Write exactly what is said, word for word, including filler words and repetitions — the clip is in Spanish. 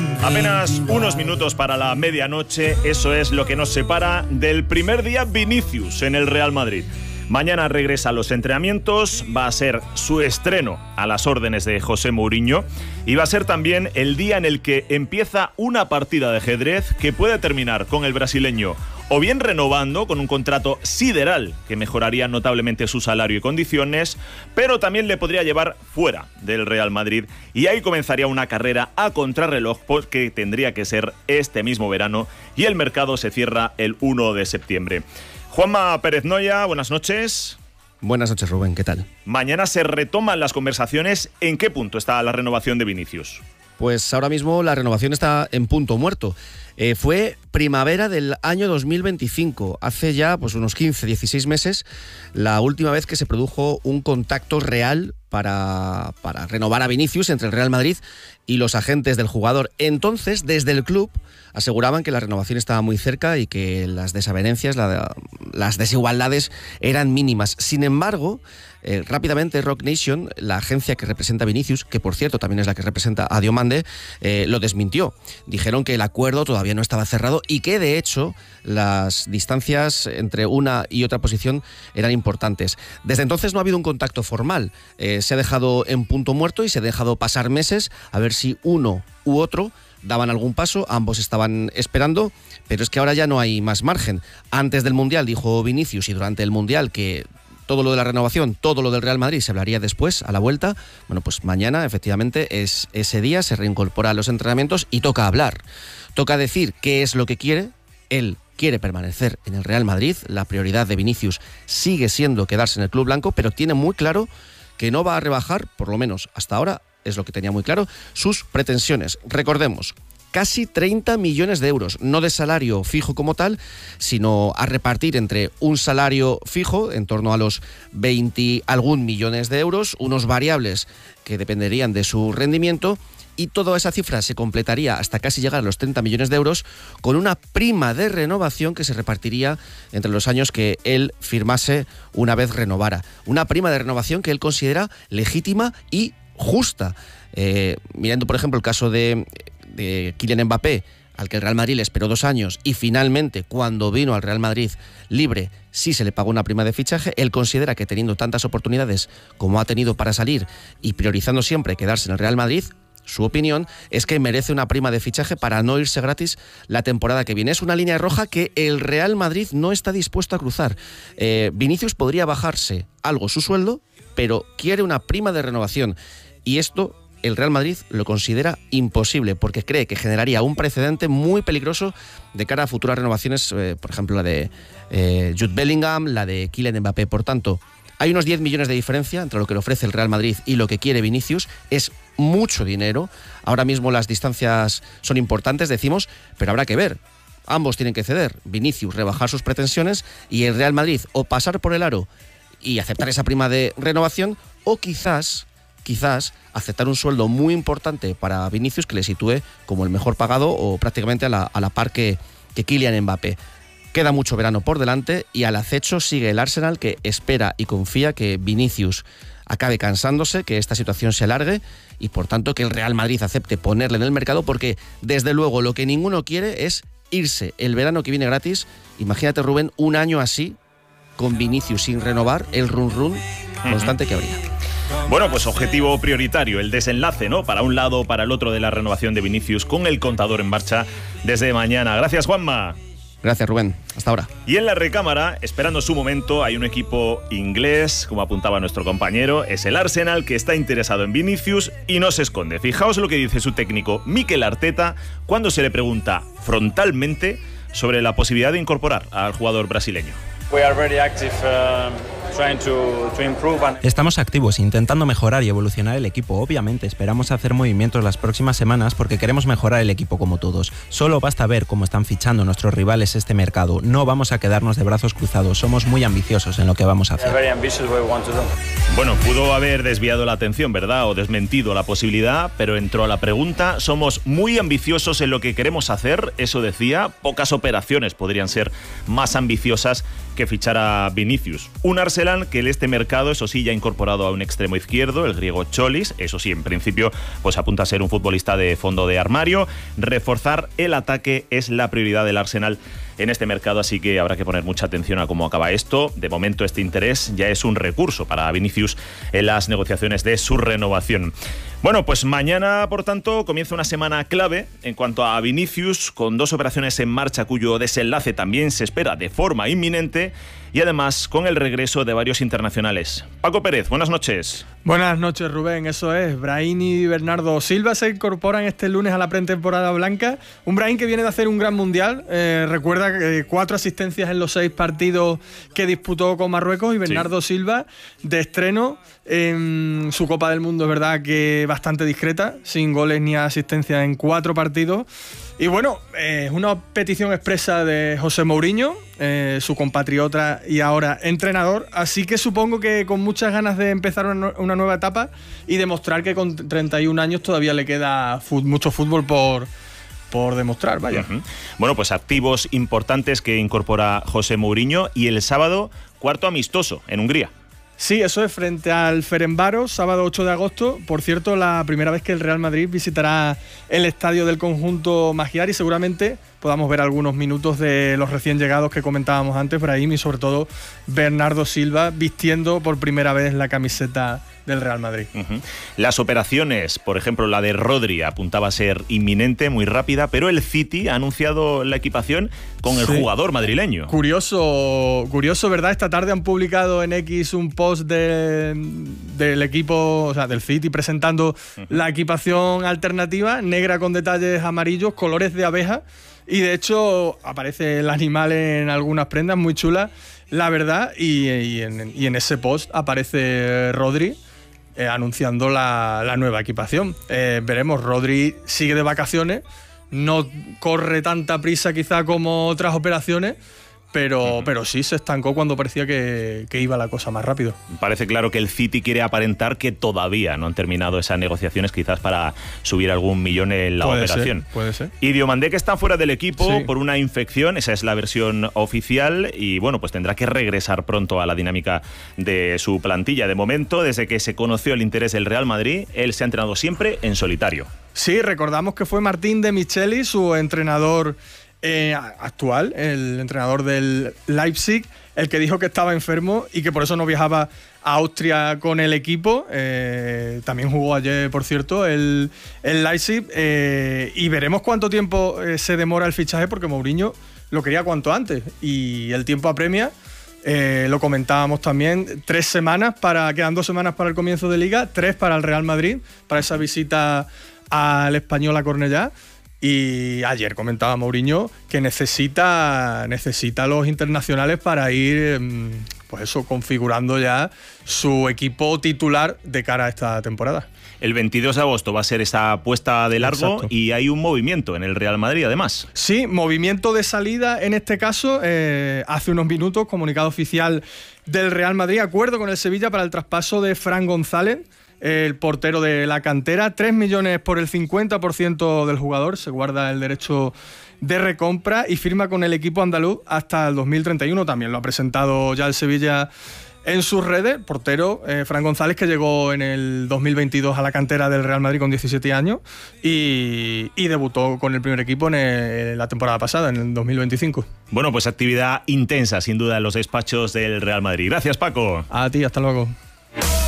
Apenas unos minutos para la medianoche, eso es lo que nos separa del primer día Vinicius en el Real Madrid. Mañana regresa a los entrenamientos, va a ser su estreno a las órdenes de José Mourinho y va a ser también el día en el que empieza una partida de ajedrez que puede terminar con el brasileño o bien renovando con un contrato sideral que mejoraría notablemente su salario y condiciones, pero también le podría llevar fuera del Real Madrid y ahí comenzaría una carrera a contrarreloj que tendría que ser este mismo verano y el mercado se cierra el uno de septiembre. Juanma Pérez Noya, buenas noches. Buenas noches, Rubén, ¿qué tal? Mañana se retoman las conversaciones. ¿En qué punto está la renovación de Vinicius? Pues ahora mismo la renovación está en punto muerto. Eh, fue primavera del año dos mil veinticinco, hace ya pues unos quince, dieciséis meses, la última vez que se produjo un contacto real para, para renovar a Vinicius entre el Real Madrid y los agentes del jugador. Entonces, desde el club aseguraban que la renovación estaba muy cerca y que las desavenencias, la, las desigualdades eran mínimas. Sin embargo, eh, rápidamente Rock Nation, la agencia que representa a Vinicius, que por cierto también es la que representa a Diomande, eh, lo desmintió. Dijeron que el acuerdo todavía no estaba cerrado y que de hecho las distancias entre una y otra posición eran importantes. Desde entonces no ha habido un contacto formal. Eh, se ha dejado en punto muerto y se ha dejado pasar meses a ver si uno u otro daban algún paso, ambos estaban esperando, pero es que ahora ya no hay más margen. Antes del Mundial dijo Vinicius y durante el Mundial que todo lo de la renovación, todo lo del Real Madrid se hablaría después, a la vuelta. Bueno, pues mañana efectivamente es ese día, se reincorpora a los entrenamientos y toca hablar. Toca decir qué es lo que quiere. Él quiere permanecer en el Real Madrid, la prioridad de Vinicius sigue siendo quedarse en el club blanco, pero tiene muy claro que no va a rebajar, por lo menos hasta ahora, es lo que tenía muy claro, sus pretensiones. Recordemos, casi treinta millones de euros, no de salario fijo como tal, sino a repartir entre un salario fijo, en torno a los veinte algún millones de euros, unos variables que dependerían de su rendimiento, y toda esa cifra se completaría hasta casi llegar a los treinta millones de euros con una prima de renovación que se repartiría entre los años que él firmase una vez renovara. Una prima de renovación que él considera legítima y justa. Eh, mirando, por ejemplo, el caso de, de Kylian Mbappé, al que el Real Madrid le esperó dos años y finalmente, cuando vino al Real Madrid libre, sí se le pagó una prima de fichaje. Él considera que teniendo tantas oportunidades como ha tenido para salir y priorizando siempre quedarse en el Real Madrid, su opinión es que merece una prima de fichaje para no irse gratis la temporada que viene. Es una línea roja que el Real Madrid no está dispuesto a cruzar. Eh, Vinicius podría bajarse algo su sueldo, pero quiere una prima de renovación. Y esto el Real Madrid lo considera imposible porque cree que generaría un precedente muy peligroso de cara a futuras renovaciones, eh, por ejemplo la de eh, Jude Bellingham, la de Kylian Mbappé. Por tanto, hay unos diez millones de diferencia entre lo que le ofrece el Real Madrid y lo que quiere Vinicius. Es mucho dinero. Ahora mismo las distancias son importantes, decimos, pero habrá que ver. Ambos tienen que ceder. Vinicius rebajar sus pretensiones y el Real Madrid o pasar por el aro y aceptar esa prima de renovación o quizás, quizás aceptar un sueldo muy importante para Vinicius que le sitúe como el mejor pagado o prácticamente a la, a la par que, que Kylian Mbappé. Queda mucho verano por delante y al acecho sigue el Arsenal, que espera y confía que Vinicius acabe cansándose, que esta situación se alargue y por tanto que el Real Madrid acepte ponerle en el mercado, porque desde luego lo que ninguno quiere es irse el verano que viene gratis. Imagínate, Rubén, un año así con Vinicius sin renovar, el run run constante que habría. Bueno, pues objetivo prioritario, el desenlace, ¿no? Para un lado o para el otro de la renovación de Vinicius, con el contador en marcha desde mañana. Gracias, Juanma. Gracias, Rubén. Hasta ahora. Y en la recámara, esperando su momento, hay un equipo inglés, como apuntaba nuestro compañero, es el Arsenal, que está interesado en Vinicius y no se esconde. Fijaos lo que dice su técnico, Mikel Arteta, cuando se le pregunta frontalmente sobre la posibilidad de incorporar al jugador brasileño. We are very active, um, trying to, to improve and... Estamos activos intentando mejorar y evolucionar el equipo. Obviamente esperamos hacer movimientos las próximas semanas porque queremos mejorar el equipo como todos. Solo basta ver cómo están fichando nuestros rivales este mercado. No vamos a quedarnos de brazos cruzados. Somos muy ambiciosos en lo que vamos a hacer. Very ambitious what we want to do. Bueno, pudo haber desviado la atención, ¿verdad? O desmentido la posibilidad, pero entró a la pregunta. Somos muy ambiciosos en lo que queremos hacer, eso decía. Pocas operaciones podrían ser más ambiciosas que fichara a Vinicius. Un Arsenal que en este mercado, eso sí, ya ha incorporado a un extremo izquierdo, el griego Cholis. Eso sí, en principio, pues apunta a ser un futbolista de fondo de armario. Reforzar el ataque es la prioridad del Arsenal en este mercado, así que habrá que poner mucha atención a cómo acaba esto. De momento este interés ya es un recurso para Vinicius en las negociaciones de su renovación. Bueno, pues mañana, por tanto, comienza una semana clave en cuanto a Vinicius, con dos operaciones en marcha cuyo desenlace también se espera de forma inminente, y además con el regreso de varios internacionales. Paco Pérez, buenas noches. Buenas noches, Rubén. Eso es, Brahim y Bernardo Silva se incorporan este lunes a la pretemporada blanca. Un Brahim que viene de hacer un gran mundial. Eh, recuerda que cuatro asistencias en los seis partidos que disputó con Marruecos, y Bernardo sí. Silva de estreno en su Copa del Mundo, es verdad que bastante discreta, sin goles ni asistencias en cuatro partidos. Y bueno, es eh, una petición expresa de José Mourinho, eh, su compatriota y ahora entrenador, así que supongo que con muchas ganas de empezar una, una nueva etapa y demostrar que con treinta y un años todavía le queda fut, mucho fútbol por, por demostrar, vaya. Uh-huh. Bueno, pues activos importantes que incorpora José Mourinho, y el sábado cuarto amistoso en Hungría. Sí, eso es frente al Ferencváros, sábado ocho de agosto. Por cierto, la primera vez que el Real Madrid visitará el estadio del conjunto Magyar, y seguramente podamos ver algunos minutos de los recién llegados que comentábamos antes, Brahim y sobre todo Bernardo Silva, vistiendo por primera vez la camiseta del Real Madrid. Uh-huh. Las operaciones, por ejemplo, la de Rodri apuntaba a ser inminente, muy rápida, pero el City ha anunciado la equipación con el sí. jugador madrileño. Curioso, curioso, ¿verdad? Esta tarde han publicado en X un post de, del equipo, o sea, del City, presentando uh-huh. la equipación alternativa, negra con detalles amarillos, colores de abeja, y de hecho aparece el animal en algunas prendas, muy chula, la verdad, y, y, en, y en ese post aparece Rodri, Eh, anunciando la, la nueva equipación. Eh, veremos, Rodri sigue de vacaciones, no corre tanta prisa quizá como otras operaciones, pero, uh-huh. pero sí se estancó cuando parecía que, que iba la cosa más rápido. Parece claro que el City quiere aparentar que todavía no han terminado esas negociaciones, quizás para subir algún millón en la puede operación. Ser, puede ser. Y Diomandé, que está fuera del equipo sí. por una infección, esa es la versión oficial, y bueno, pues tendrá que regresar pronto a la dinámica de su plantilla. De momento, desde que se conoció el interés del Real Madrid, él se ha entrenado siempre en solitario. Sí, recordamos que fue Martín de Micheli, su entrenador Eh, actual, el entrenador del Leipzig, el que dijo que estaba enfermo y que por eso no viajaba a Austria con el equipo. Eh, también jugó ayer, por cierto, el, el Leipzig, eh, y veremos cuánto tiempo eh, se demora el fichaje, porque Mourinho lo quería cuanto antes y el tiempo apremia. Eh, lo comentábamos también, tres semanas para, quedan dos semanas para el comienzo de Liga, tres para el Real Madrid, para esa visita al Español a Cornellá. Y ayer comentaba Mourinho que necesita, necesita a los internacionales para ir, pues eso, configurando ya su equipo titular de cara a esta temporada. El veintidós de agosto va a ser esa puesta de largo. Exacto. Y hay un movimiento en el Real Madrid, además. Sí, movimiento de salida en este caso. Eh, hace unos minutos, comunicado oficial del Real Madrid, acuerdo con el Sevilla para el traspaso de Fran González, el portero de la cantera. tres millones por el cincuenta por ciento del jugador, se guarda el derecho de recompra y firma con el equipo andaluz hasta el dos mil treinta y uno. También lo ha presentado ya el Sevilla en sus redes. Portero, eh, Fran González, que llegó en el dos mil veintidós a la cantera del Real Madrid con diecisiete años y, y debutó con el primer equipo en, el, en la temporada pasada, en el dos mil veinticinco. Bueno, pues actividad intensa, sin duda, en los despachos del Real Madrid. Gracias, Paco. A ti, hasta luego.